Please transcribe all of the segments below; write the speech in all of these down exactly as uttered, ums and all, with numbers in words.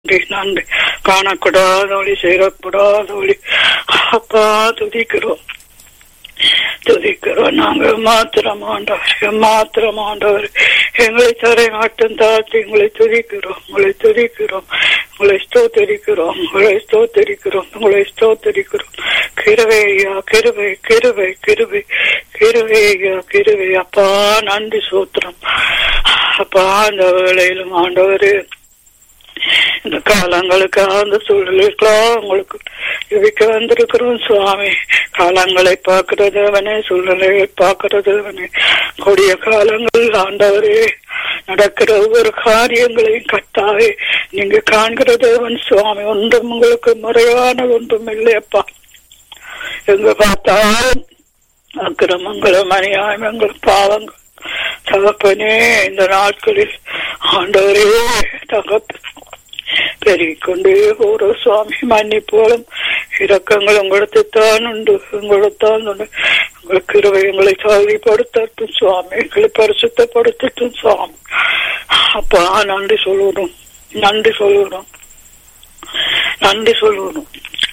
நன்றி. காணக்கூடாதோழி சேரக்கூடாதோழி அப்பா துதிக்கிறோம் துதிக்கிறோம். நாங்கள் மாத்திரம் ஆண்டவர் மாத்திரம் ஆண்டவர் எங்களை தரை மாட்டும் தாழ்த்தி உங்களை துதிக்கிறோம் உங்களை துதிக்கிறோம் உங்களை ஸ்தோத்தரிக்கிறோம் உங்களை ஸ்தோத்தரிக்கிறோம் உங்களை ஸ்தோத்தரிக்கிறோம். கிருபை ஐயா கிருபை கிருபை கிருபை கிருபை ஐயா கிருபை அப்பா நன்றி சோத்திரம் அப்பா. அந்த வேளையிலும் ஆண்டவரு இந்த காலங்களுக்கு அந்த சூழலுக்கெல்லாம் உங்களுக்கு இவைக்கு வந்திருக்கிறோம் சுவாமி. காலங்களை பார்க்கிறதவனே சூழ்நிலையை பார்க்கிறதவனே கொடிய காலங்கள் ஆண்டவரே நடக்கிற ஒவ்வொரு காரியங்களையும் கட்டாவே நீங்க காண்கிறதவன் சுவாமி. ஒன்றும் உங்களுக்கு முறையான ஒன்றும் இல்லையப்பா. எங்க பார்த்தாலும் அக்கிரமங்களும் அநியாயங்களும் பாவங்கள் தகப்பனே இந்த நாட்களில் ஆண்டவரே தகப்பு பெருகிக்கொண்டே ஒரு சுவாமி. மன்னிப்போலும் இரக்கங்கள் உங்களிடத்தான் உண்டு உங்களிடத்தான் உண்டு. உங்களுக்கு இருவை எங்களை சாதிப்படுத்தட்டும் சுவாமி, எங்களை பரிசுத்தப்படுத்தட்டும் சுவாமி. அப்பா நன்றி சொல்லுறோம் நன்றி சொல்லுறோம் நன்றி சொல்லுறோம்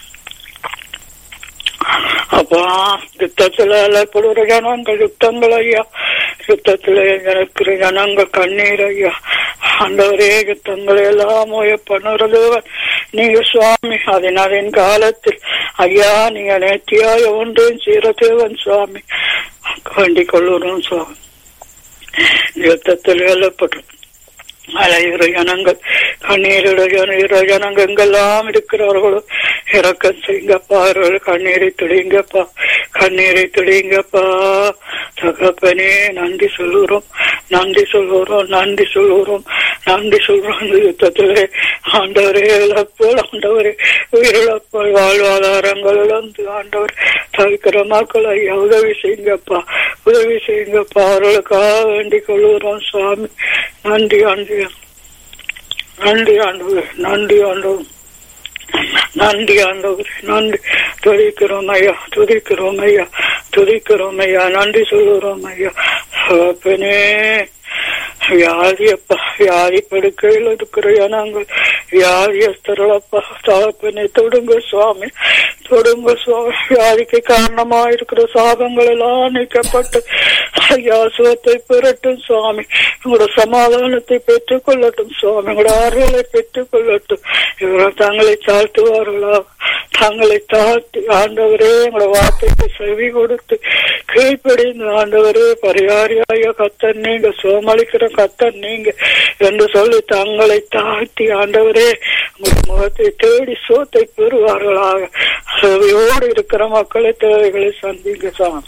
அப்பா. யுத்தத்துல அலப்படுற ஜனங்கள் யுத்தங்கள் ஐயா, யுத்தத்துல இருக்கிற ஜனங்கள் கண்ணீர் ஐயா ஆண்டவரே. யுத்தங்களை எல்லாம் பண்ணுறது நீங்க சுவாமி. அதன் அதன் காலத்தில் ஐயா நீங்க நேர்த்தியாய ஒன்றையும் சீரதேவன் சுவாமி. வேண்டிக் கொள்ளுறோம் சுவாமி. யுத்தத்தில் எல்லப்படும் அலைகிற ஜனங்கள் கண்ணீருடைய ஜனங்கள் எங்கெல்லாம் இருக்கிறவர்களும் இறக்கம் செய்யுங்கப்பா. அவர்கள் கண்ணீரை துடிங்கப்பா கண்ணீரை துடிங்கப்பா தகப்பனே. நன்றி சொல்லுறோம் நன்றி சொல்லுறோம் நன்றி சொல்லுறோம் நன்றி சொல்றோம். இந்த யுத்தத்திலே ஆண்டவரே இழப்போல் ஆண்டவரே உயிரிழப்போல் வாழ்வாதாரங்கள் இழந்து ஆண்டவர் தவிக்கிற மக்களை உதவி செய்யுங்கப்பா உதவி செய்யுங்கப்பா. அவர்களுக்காக வேண்டிக் கொள்ளுகிறோம் சுவாமி. நன்றி ஆண்டு நன்றி ஆண்டவர் நன்றி ஆண்டவர் நன்றி ஆண்டவர் நன்றி. துதிக்கிறோம் ஐயா துதிக்கிறோம் ஐயா துதிக்கிறோம் ஐயா நன்றி சொல்லுறோம் ஐயா. அப்பனே வியாதி அப்பா வியாதி படுக்கையில் இருக்கிற ஜனங்கள் வியாதியஸ்தரப்பா தகப்பனே தொடுங்க சுவாமி தொடுங்க சுவாமி. வியாதிக்கு காரணமா இருக்கிற சாபங்கள் எல்லாம் நீக்கப்பட்டு ஐயா சுகத்தை பெறட்டும் சுவாமி. உங்களோட சமாதானத்தை பெற்றுக் கொள்ளட்டும் சுவாமி. உங்களோட ஆறுதலை பெற்றுக் கொள்ளட்டும். இவர்கள் தங்களை தாழ்த்துவார்களா தங்களை தாழ்த்தி ஆண்டவரே உங்களோட வார்த்தைக்கு செவி கொடுத்து கீழ்ப்படிந்து ஆண்டவரே பரிகாரியாய கத்தன் நீங்க சோமளிக்கிற கத்தன் நீங்க என்று சொல்லி தங்களை தாழ்த்தி ஆண்டவரே உங்கள் முகத்தை தேடி சோத்தை பெறுவார்களாக. சேவையோடு இருக்கிற மக்களை தேவைகளை சந்திங்க சாமி.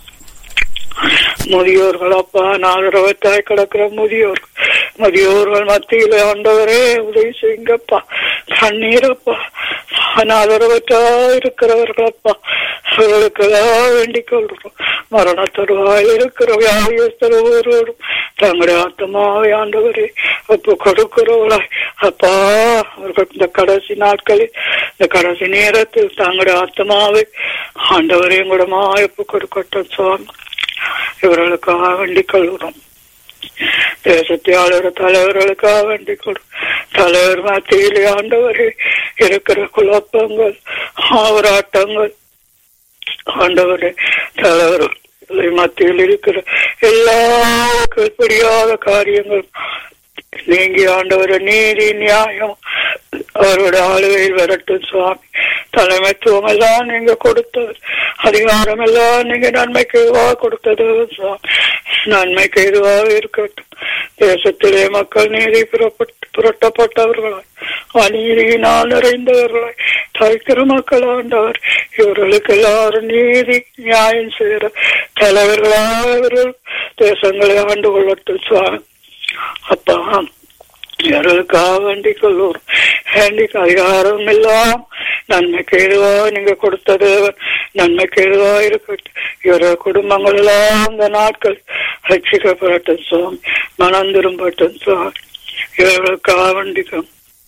முதியோர்கள் அப்பா நாகரவத்தாய் கிடக்கிற முதியோர்கள் முதியோர்கள் மத்தியில ஆண்டவரே உதவி செய்யுங்கப்பா. கண்ணீரப்பா அநாதரவற்றா இருக்கிறவர்களப்பா அவர்களுக்கெல்லாம் வேண்டிக் கொள்றோம். மரண தருவாயில் இருக்கிற வியாதியஸ்தர் ஒவ்வொருவரும் தங்களுடைய ஆத்மாவை ஆண்டவரே ஒப்பு கொடுக்கிறவர்களாய் அப்பா அவர்கள் இந்த கடைசி நாட்களில் இந்த கடைசி நேரத்தில் தங்களுடைய ஆத்மாவை ஆண்டவரே கூடமா ஒப்பு கொடுக்கட்டும் சுவாமி. இவர்களுக்காக வேண்டிக் கொள்கிறோம். தேசத்தை ஆளுகிற தலைவர்களுக்காக வேண்டிக் கொள்ளும். தலைவர் மத்தியிலே ஆண்டவரே இருக்கிற குழப்பங்கள் ஆவராட்டங்கள் ஆண்டவரே தலைவர்கள் மத்தியில் இருக்கிற எல்லா கீழ்ப்படியாத காரியங்கள் நீங்கி ஆண்டவர நீதி நியாயம் அவரோட ஆளுகையில் வரட்டும் சுவாமி. தலைமைத்துவம் எல்லாம் நீங்க கொடுத்தது அதிகாரம் எல்லாம் நீங்க நன்மைக்கு எதுவாக கொடுத்தது சுவாமி. நன்மைக்கு எதுவாக இருக்கட்டும். தேசத்திலே மக்கள் நீதி புறப்பட்டு புரட்டப்பட்டவர்களாய் அநீதியினால் நிறைந்தவர்களாய் தவிக்கிற மக்கள் ஆண்டவர் இவர்களுக்கு எல்லாரும் நீதி நியாயம் செய்கிற தலைவர்களாக இவர்கள் தேசங்களை ஆண்டு கொள்ளட்டும் சுவாமி. அப்பா இவர்களுக்காக வேண்டிக் கொள்வோம். வேண்டிக் அதிகாரம் எல்லாம் நன்மைக்கு எதுவா நீங்க கொடுத்தது நன்மைக்கு எதுவா இருக்கட்டும். இவர்கள் குடும்பங்கள் எல்லாம் இந்த நாட்கள் ரட்சிக்கப்படட்டும் சுவாமி. மனம் திரும்பட்டும் சுவாமி. இவர்களுக்காக வேண்டிக்கும்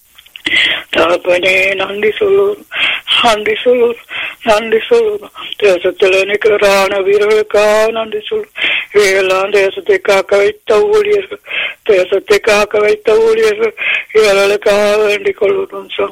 தகப்பனே நன்றி சொல்லுவோம் நன்றி சொல்லுவோம் நன்றி சொல்லுவோம். தேசத்தில் நிற்கிற வீரர்களுக்காக நன்றி சொல்லுவோம். இவையெல்லாம் தேசத்தை காக்க வைத்த ஊழியர்கள், தேசத்தை காக்க வைத்த ஊழியர்கள் இவர்களுக்காக வேண்டிக் கொள்கிறோம்.